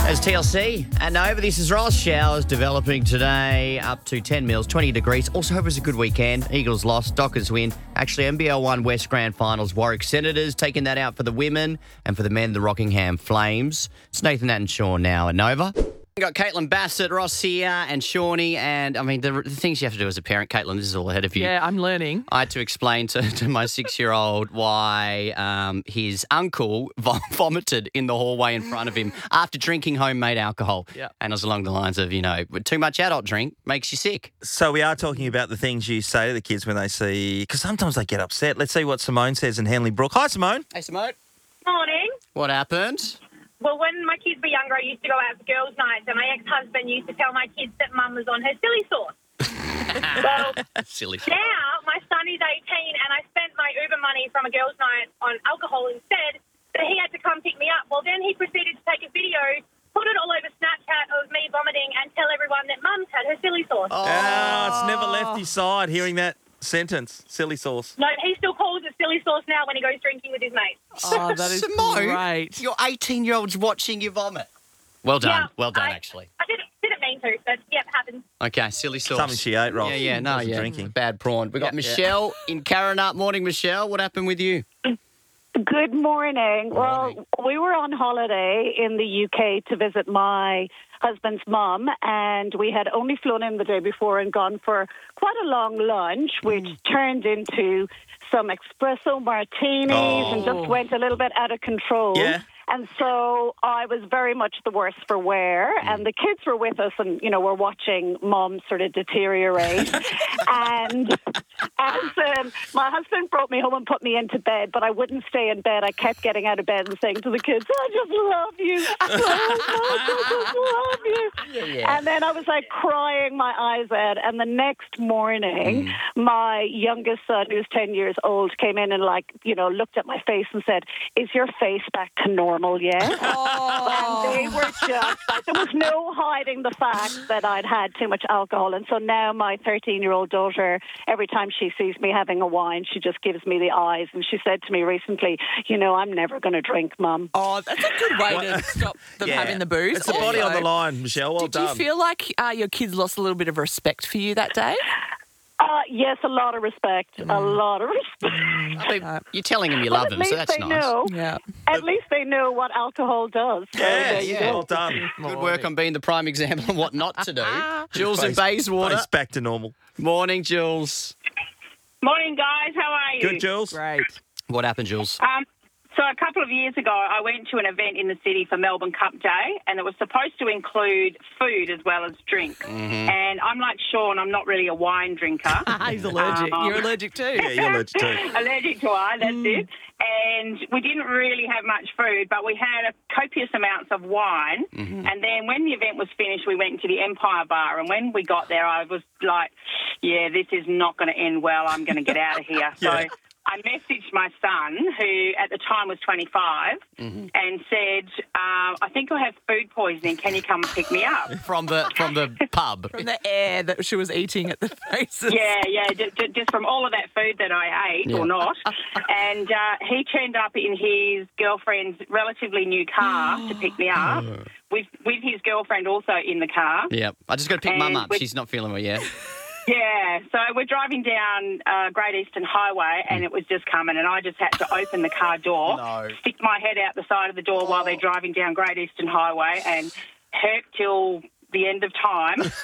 As TLC and over, this is Ross. Showers developing today, up to 10 mils, 20 degrees. Also hope it was a good weekend. Eagles lost, Dockers win. Actually, NBL 1 West Grand Finals, Warwick Senators taking that out for the women, and for the men, the Rockingham Flames. It's Nathan Atenshaw now at Nova. We've got Caitlin Bassett, Ross here, and Shawnee. And, I mean, the things you have to do as a parent, Caitlin, this is all ahead of you. Yeah, I'm learning. I had to explain to my 6-year-old why his uncle vomited in the hallway in front of him after drinking homemade alcohol. Yeah. And it was along the lines of, too much adult drink makes you sick. So we are talking about the things you say to the kids when they see, because sometimes they get upset. Let's see what Simone says in Henley Brook. Hi, Simone. Hey, Simone. Morning. What happened? Well, when my kids were younger, I used to go out for girls' nights, and my ex-husband used to tell my kids that Mum was on her silly sauce. Well, Silly. now my son is 18, and I spent my Uber money from a girls' night on alcohol instead, but he had to come pick me up. Well, then he proceeded to take a video, put it all over Snapchat of me vomiting, and tell everyone that Mum's had her silly sauce. It's never left his side hearing that sentence, silly sauce. No, he still calls it silly sauce now when he goes drinking with his mates. Oh, that is Simone, great. your 18-year-old's watching you vomit. Well done. Yeah, well done, actually. I didn't mean to, but yeah, it happens. Okay, silly sauce. Something she ate, Ross. Wasn't drinking. Bad prawn. We got Michelle in Karrinyup. Morning, Michelle. What happened with you? Good morning. Well, we were on holiday in the UK to visit my husband's mum, and we had only flown in the day before and gone for quite a long lunch, which turned into some espresso martinis and just went a little bit out of control. Yeah. And so I was very much the worse for wear, and the kids were with us, and, we're watching Mum sort of deteriorate. And as my husband brought me home and put me into bed, but I wouldn't stay in bed. I kept getting out of bed and saying to the kids, I just love you so much, I just love you. Yeah. And then I was like crying my eyes out. And the next morning, my youngest son, who's 10 years old, came in and looked at my face and said, is your face back to normal yet? And they were just like, there was no hiding the fact that I'd had too much alcohol. And so now my 13-year-old daughter, every time she sees me having a wine, she just gives me the eyes. And she said to me recently, I'm never going to drink, Mum. Oh, that's a good way to stop them having the booze. It's the body on the line, Michelle. Well Did done. you feel like your kids lost a little bit of respect for you that day? Yes, a lot of respect. A lot of respect. You're telling them you love them, so that's nice. Know. Yeah. At least they know what alcohol does. So there you go. Well done. Good work on being the prime example of what not to do. Jules in Bayswater. Face back to normal. Morning, Jules. Morning, guys. How are you? Good, Jules. Great. What happened, Jules? So a couple of years ago, I went to an event in the city for Melbourne Cup Day, and it was supposed to include food as well as drink. And I'm like Sean, I'm not really a wine drinker. He's allergic. You're allergic too. Yeah, you're allergic too. Allergic to wine, that's it. And we didn't really have much food, but we had copious amounts of wine. And then when the event was finished, we went to the Empire Bar. And when we got there, I was like, yeah, this is not going to end well. I'm going to get out of here. Yeah. So I messaged my son, who at the time was 25, and said, I think I have food poisoning. Can you come and pick me up? From the pub. From the air that she was eating at the faces. Yeah, just from all of that food that I ate or not. And he turned up in his girlfriend's relatively new car to pick me up, with his girlfriend also in the car. Yeah, I just got to pick Mum up. And She's not feeling well yet. Yeah, so we're driving down Great Eastern Highway, and it was just coming, and I just had to open the car door, stick my head out the side of the door while they're driving down Great Eastern Highway, and hurt till the end of time.